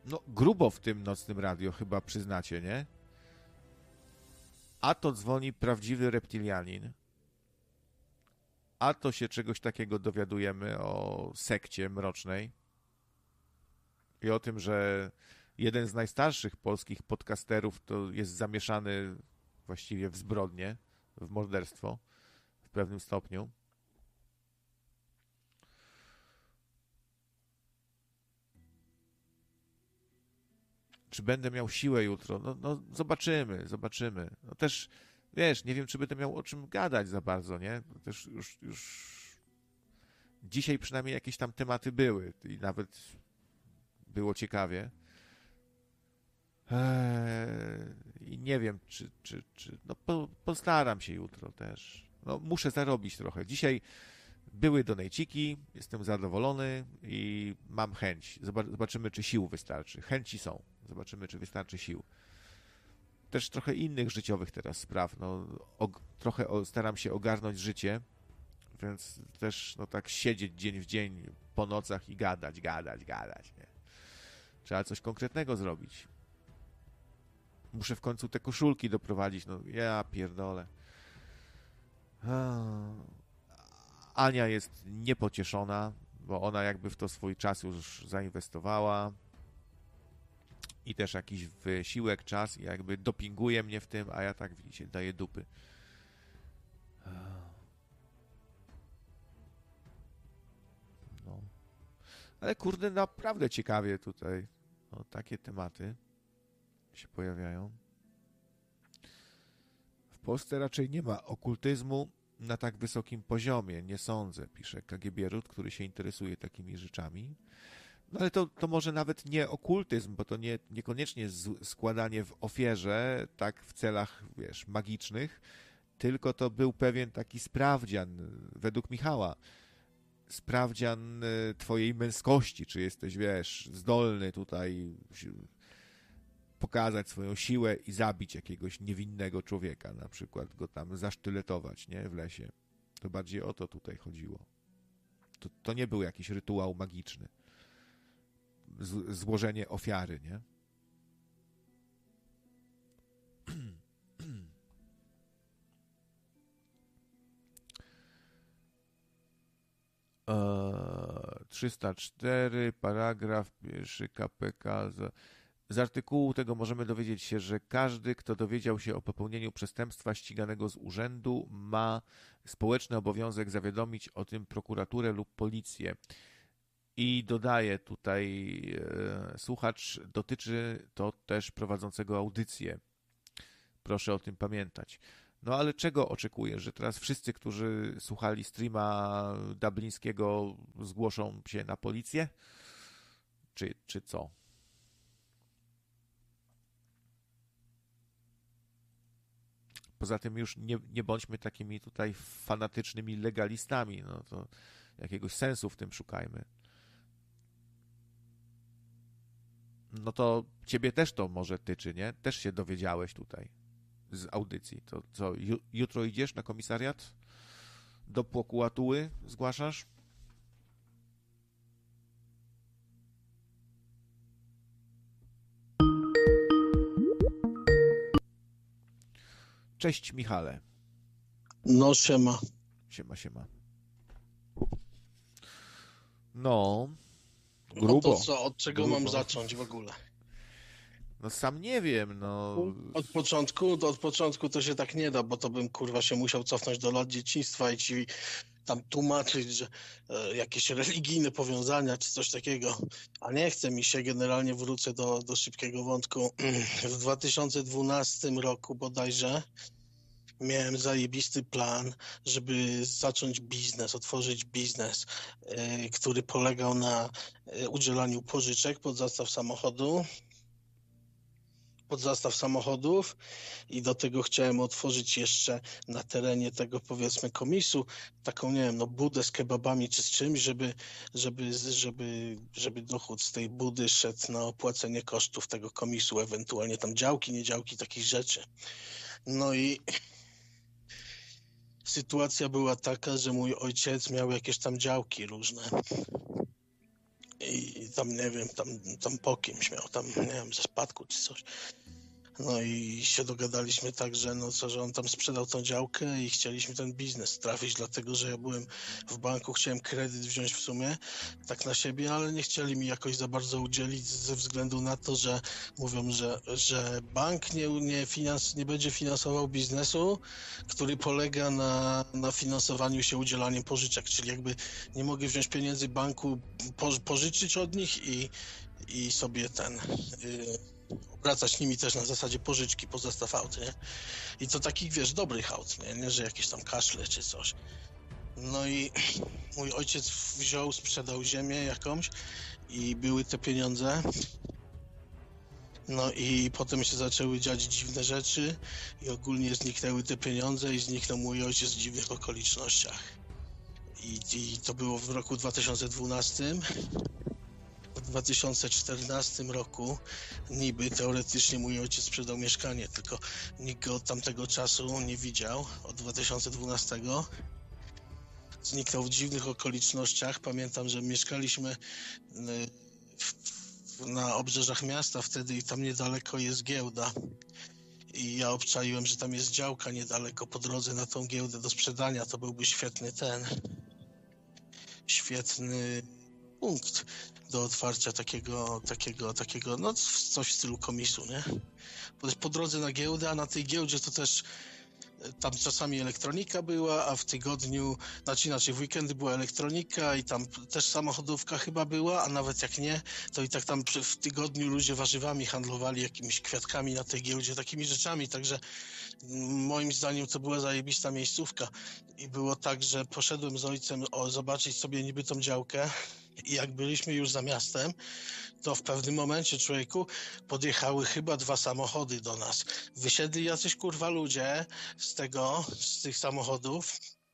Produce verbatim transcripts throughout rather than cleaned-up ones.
No, grubo w tym nocnym radio chyba przyznacie, nie? A to dzwoni prawdziwy reptilianin. A to się czegoś takiego dowiadujemy o sekcie mrocznej. I o tym, że jeden z najstarszych polskich podcasterów to jest zamieszany właściwie w zbrodnię, w morderstwo w pewnym stopniu. Czy będę miał siłę jutro? No, no zobaczymy, zobaczymy. No też, wiesz, nie wiem, czy będę miał o czym gadać za bardzo, nie? No też już, już dzisiaj przynajmniej jakieś tam tematy były i nawet było ciekawie. Eee, I nie wiem, czy, czy, czy no po, postaram się jutro też. No muszę zarobić trochę. Dzisiaj były donejciki, jestem zadowolony i mam chęć. Zobaczymy, czy sił wystarczy. Chęci są. Zobaczymy, czy wystarczy sił. Też trochę innych życiowych teraz spraw. No, og- trochę o, staram się ogarnąć życie, więc też no tak siedzieć dzień w dzień po nocach i gadać, gadać, gadać. Nie? Trzeba coś konkretnego zrobić. Muszę w końcu te koszulki doprowadzić. No ja pierdolę. Ania jest niepocieszona, bo ona jakby w to swój czas już zainwestowała i też jakiś wysiłek, czas i jakby dopinguje mnie w tym, a ja tak, widzicie, daję dupy. No. Ale kurde, naprawdę ciekawie tutaj no, takie tematy się pojawiają. W Polsce raczej nie ma okultyzmu na tak wysokim poziomie, nie sądzę, pisze K G B Ród, który się interesuje takimi rzeczami. No ale to, to może nawet nie okultyzm, bo to nie, niekoniecznie z, składanie w ofierze, tak w celach, wiesz, magicznych, tylko to był pewien taki sprawdzian, według Michała, sprawdzian twojej męskości, czy jesteś, wiesz, zdolny tutaj pokazać swoją siłę i zabić jakiegoś niewinnego człowieka, na przykład go tam zasztyletować, nie, w lesie. To bardziej o to tutaj chodziło. To, to nie był jakiś rytuał magiczny. Z, złożenie ofiary, nie? eee, trzysta cztery, paragraf pierwszy K P K. Z, z artykułu tego możemy dowiedzieć się, że każdy, kto dowiedział się o popełnieniu przestępstwa ściganego z urzędu, ma społeczny obowiązek zawiadomić o tym prokuraturę lub policję. I dodaje tutaj e, słuchacz, dotyczy to też prowadzącego audycję. Proszę o tym pamiętać. No ale czego oczekujesz, że teraz wszyscy, którzy słuchali streama dublińskiego, zgłoszą się na policję? Czy, czy co? Poza tym już nie, nie bądźmy takimi tutaj fanatycznymi legalistami. No to jakiegoś sensu w tym szukajmy. No to ciebie też to może tyczy, nie? Też się dowiedziałeś tutaj z audycji. To co, jutro idziesz na komisariat? Do prokuratury zgłaszasz? Cześć, Michale. No, siema. Siema, siema. No, grubo. No to co, od czego grubo. mam zacząć w ogóle? No sam nie wiem, no... Od początku? To od początku to się tak nie da, bo to bym, kurwa, się musiał cofnąć do lat dzieciństwa i ci tam tłumaczyć, że e, jakieś religijne powiązania czy coś takiego. A nie chce mi się, generalnie wrócę do, do szybkiego wątku. W dwa tysiące dwunastym roku bodajże miałem zajebisty plan, żeby zacząć biznes, otworzyć biznes, e, który polegał na e, udzielaniu pożyczek pod zastaw samochodu, pod zastaw samochodów i do tego chciałem otworzyć jeszcze na terenie tego, powiedzmy, komisu taką, nie wiem, no budę z kebabami czy z czymś, żeby, żeby, żeby, żeby dochód z tej budy szedł na opłacenie kosztów tego komisu, ewentualnie tam działki, nie działki, takich rzeczy. No i sytuacja była taka, że mój ojciec miał jakieś tam działki różne i tam, nie wiem, tam, tam po kimś miał, tam, nie wiem, ze spadku czy coś. No i się dogadaliśmy tak, że no co, że on tam sprzedał tą działkę i chcieliśmy ten biznes trafić, dlatego że ja byłem w banku, chciałem kredyt wziąć w sumie, tak na siebie, ale nie chcieli mi jakoś za bardzo udzielić ze względu na to, że mówią, że, że bank nie, nie, finans, nie będzie finansował biznesu, który polega na, na finansowaniu się udzielaniem pożyczek, czyli jakby nie mogę wziąć pieniędzy banku, po, pożyczyć od nich i, i sobie ten... Yy, obracać nimi też na zasadzie pożyczki po zestaw aut, nie? I to takich, wiesz, dobrych aut, nie? Nie, że jakieś tam kaszle czy coś. No i mój ojciec wziął, sprzedał ziemię jakąś i były te pieniądze. No i potem się zaczęły dziać dziwne rzeczy i ogólnie zniknęły te pieniądze i zniknął mój ojciec w dziwnych okolicznościach. I, i to było w roku dwa tysiące dwunastym. W dwa tysiące czternastym roku niby teoretycznie mój ojciec sprzedał mieszkanie, tylko nikt go od tamtego czasu nie widział, od dwa tysiące dwunastego. Zniknął w dziwnych okolicznościach. Pamiętam, że mieszkaliśmy w, w, na obrzeżach miasta wtedy i tam niedaleko jest giełda. I ja obczaiłem, że tam jest działka niedaleko po drodze na tą giełdę do sprzedania. To byłby świetny ten... świetny punkt do otwarcia takiego, takiego, takiego, no coś w stylu komisu, nie? Po, po drodze na giełdę, a na tej giełdzie to też tam czasami elektronika była, a w tygodniu, znaczy inaczej, w weekendy była elektronika i tam też samochodówka chyba była, a nawet jak nie, to i tak tam w tygodniu ludzie warzywami handlowali, jakimiś kwiatkami na tej giełdzie, takimi rzeczami, także moim zdaniem to była zajebista miejscówka i było tak, że poszedłem z ojcem o, zobaczyć sobie niby tą działkę i jak byliśmy już za miastem, to w pewnym momencie, człowieku, podjechały chyba dwa samochody do nas. Wysiedli jacyś kurwa ludzie z tego, z tych samochodów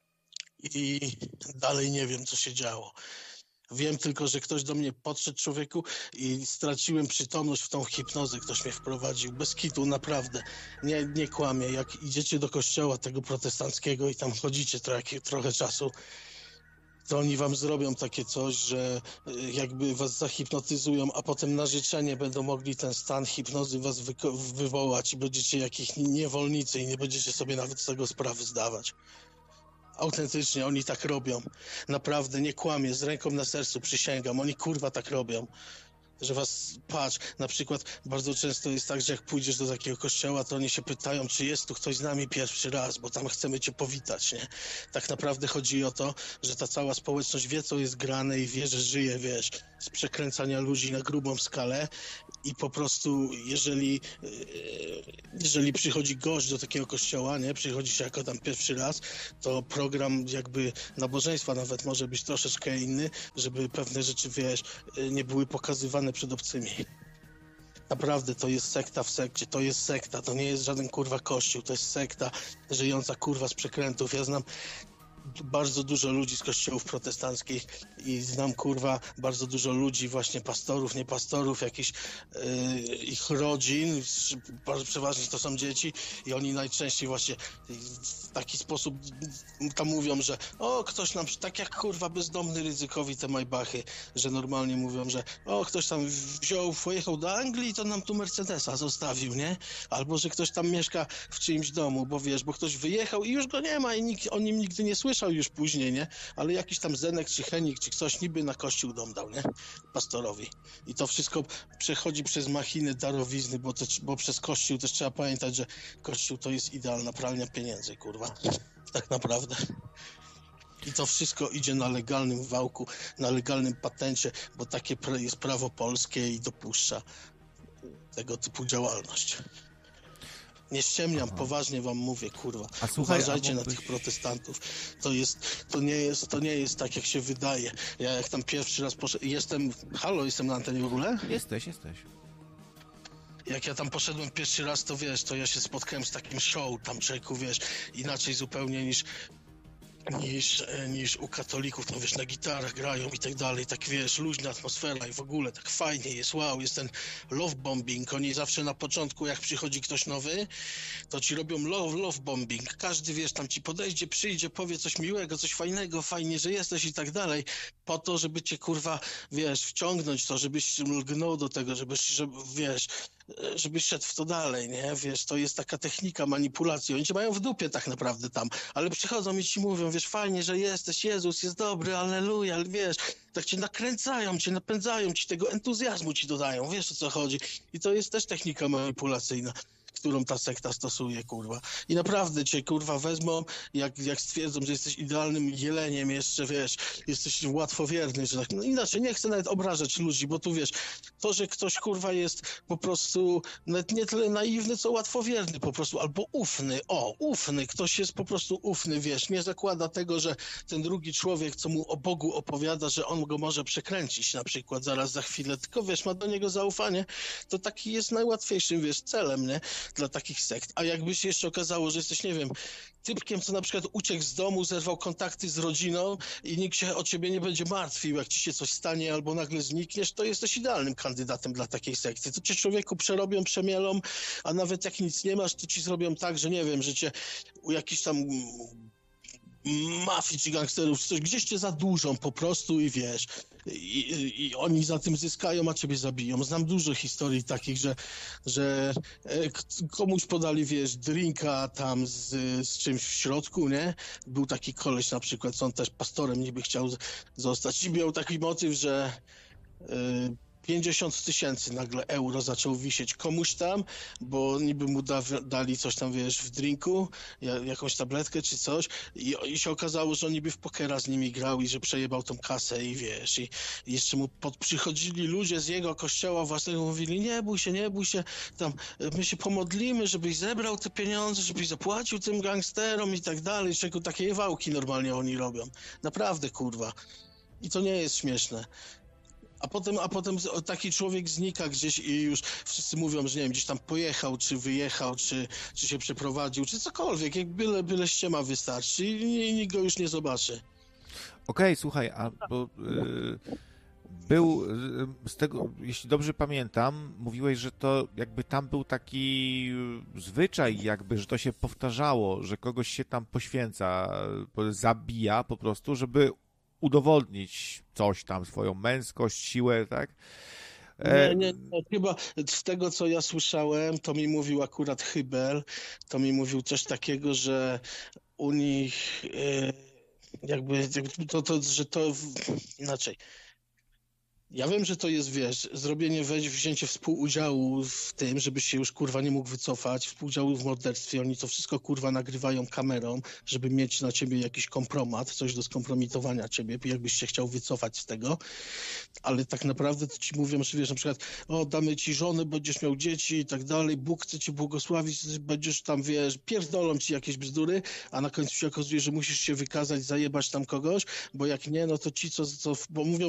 i dalej nie wiem, co się działo. Wiem tylko, że ktoś do mnie podszedł, człowieku, i straciłem przytomność w tą hipnozę. Ktoś mnie wprowadził. Bez kitu, naprawdę. Nie, nie kłamię. Jak idziecie do kościoła tego protestanckiego i tam chodzicie trochę, trochę czasu, to oni wam zrobią takie coś, że jakby was zahipnotyzują, a potem na życzenie będą mogli ten stan hipnozy was wyko- wywołać i będziecie jakieś niewolnicy i nie będziecie sobie nawet z tego sprawy zdawać. Autentycznie, oni tak robią. Naprawdę, nie kłamię, z ręką na sercu przysięgam. Oni kurwa tak robią. Że was, patrz, na przykład bardzo często jest tak, że jak pójdziesz do takiego kościoła, to oni się pytają, czy jest tu ktoś z nami pierwszy raz, bo tam chcemy cię powitać, nie? Tak naprawdę chodzi o to, że ta cała społeczność wie, co jest grane i wie, że żyje, wiesz, z przekręcania ludzi na grubą skalę i po prostu, jeżeli jeżeli przychodzi gość do takiego kościoła, nie, przychodzi się jako tam pierwszy raz, to program jakby nabożeństwa nawet może być troszeczkę inny, żeby pewne rzeczy, wiesz, nie były pokazywane przed obcymi. Naprawdę, to jest sekta w sekcie, to jest sekta, to nie jest żaden kurwa kościół, to jest sekta żyjąca kurwa z przekrętów. Ja znam bardzo dużo ludzi z kościołów protestanckich i znam kurwa bardzo dużo ludzi, właśnie pastorów, nie pastorów, jakichś yy, ich rodzin, bardzo przeważnie to są dzieci i oni najczęściej właśnie w taki sposób tam mówią, że o, ktoś nam, tak jak kurwa bezdomny Rydzykowi te Maybachy, że normalnie mówią, że o, ktoś tam wziął, pojechał do Anglii i to nam tu Mercedesa zostawił, nie? Albo, że ktoś tam mieszka w czyimś domu, bo wiesz, bo ktoś wyjechał i już go nie ma i nikt o nim nigdy nie słyszał już później, nie? Ale jakiś tam Zenek, czy Henik, czy ktoś niby na kościół dom dał, nie? Pastorowi. I to wszystko przechodzi przez machinę darowizny, bo, to, bo przez kościół też trzeba pamiętać, że kościół to jest idealna pralnia pieniędzy, kurwa. Tak naprawdę. I to wszystko idzie na legalnym wałku, na legalnym patencie, bo takie jest prawo polskie i dopuszcza tego typu działalność. Nie ściemniam, Aha. Poważnie wam mówię, kurwa. A słuchaj, uważajcie a mógłbyś... na tych protestantów. To jest, to nie jest, to nie jest tak, jak się wydaje. Ja jak tam pierwszy raz poszedłem, jestem, halo, jestem na antenie w ogóle? Jesteś, jesteś. Jak ja tam poszedłem pierwszy raz, to wiesz, to ja się spotkałem z takim show tam, człowieku, wiesz, inaczej zupełnie niż niż, niż u katolików, tam wiesz, na gitarach grają i tak dalej, tak wiesz, luźna atmosfera i w ogóle tak fajnie jest, wow, jest ten love bombing, oni zawsze na początku, jak przychodzi ktoś nowy, to ci robią love, love bombing, każdy, wiesz, tam ci podejdzie, przyjdzie, powie coś miłego, coś fajnego, fajnie, że jesteś i tak dalej, po to, żeby cię, kurwa, wiesz, wciągnąć to, żebyś lgnął do tego, żebyś, żeby, wiesz, żebyś szedł w to dalej, nie? Wiesz, to jest taka technika manipulacji. Oni cię mają w dupie tak naprawdę tam, ale przychodzą i ci mówią, wiesz, fajnie, że jesteś, Jezus jest dobry, alleluja, ale wiesz, tak cię nakręcają, cię napędzają, ci tego entuzjazmu ci dodają, wiesz o co chodzi. I to jest też technika manipulacyjna, którą ta sekta stosuje, kurwa. I naprawdę cię, kurwa, wezmą, jak, jak stwierdzą, że jesteś idealnym jeleniem jeszcze, wiesz, jesteś łatwowierny, że tak, no inaczej, nie chcę nawet obrażać ludzi, bo tu, wiesz, to, że ktoś, kurwa, jest po prostu nawet nie tyle naiwny, co łatwowierny po prostu, albo ufny, o, ufny, ktoś jest po prostu ufny, wiesz, nie zakłada tego, że ten drugi człowiek, co mu o Bogu opowiada, że on go może przekręcić na przykład zaraz za chwilę, tylko, wiesz, ma do niego zaufanie, to taki jest najłatwiejszym, wiesz, celem, nie? Dla takich sekt. A jakby się jeszcze okazało, że jesteś, nie wiem, typkiem, co na przykład uciekł z domu, zerwał kontakty z rodziną i nikt się o ciebie nie będzie martwił, jak ci się coś stanie albo nagle znikniesz, to jesteś idealnym kandydatem dla takiej sekty. To cię człowieku przerobią, przemielą, a nawet jak nic nie masz, to ci zrobią tak, że nie wiem, że cię u jakichś tam mafii czy gangsterów, czy coś, gdzieś cię zadłużą po prostu i wiesz, i, i, i oni za tym zyskają, a ciebie zabiją. Znam dużo historii takich, że, że e, k- komuś podali, wiesz, drinka tam z, z czymś w środku, nie? Był taki koleś na przykład, co on też pastorem niby chciał z- zostać i miał taki motyw, że e, pięćdziesiąt tysięcy nagle euro zaczął wisieć komuś tam, bo niby mu da, dali coś tam, wiesz, w drinku, ja, jakąś tabletkę czy coś i, i się okazało, że on niby w pokera z nimi grał i że przejebał tą kasę i wiesz, i, i jeszcze mu pod, przychodzili ludzie z jego kościoła własnego, mówili, nie bój się, nie bój się, tam my się pomodlimy, żebyś zebrał te pieniądze, żebyś zapłacił tym gangsterom i tak dalej, czego takie wałki normalnie oni robią. Naprawdę, kurwa. I to nie jest śmieszne. A potem, a potem taki człowiek znika gdzieś i już wszyscy mówią, że nie wiem, gdzieś tam pojechał, czy wyjechał, czy, czy się przeprowadził, czy cokolwiek, jak byle, byle ściema wystarczy i, i nikt go już nie zobaczy. Okej, słuchaj, a bo y, był y, z tego, jeśli dobrze pamiętam, mówiłeś, że to jakby tam był taki zwyczaj, jakby, że to się powtarzało, że kogoś się tam poświęca, po- zabija po prostu, żeby udowodnić coś tam, swoją męskość, siłę, tak? E, Nie, nie, nie, chyba z tego, co ja słyszałem, to mi mówił akurat Hybel, to mi mówił coś takiego, że u nich e, jakby to, to, że to w- inaczej. Ja wiem, że to jest, wiesz, zrobienie, weź, wzięcie współudziału w tym, żebyś się już, kurwa, nie mógł wycofać, współudziału w morderstwie, oni to wszystko, kurwa, nagrywają kamerą, żeby mieć na ciebie jakiś kompromat, coś do skompromitowania ciebie, jakbyś się chciał wycofać z tego, ale tak naprawdę to ci mówią, że wiesz, na przykład, o, damy ci żonę, będziesz miał dzieci i tak dalej, Bóg chce cię błogosławić, będziesz tam, wiesz, pierdolą ci jakieś bzdury, a na końcu się okazuje, że musisz się wykazać, zajebać tam kogoś, bo jak nie, no to ci, co, co bo mówią,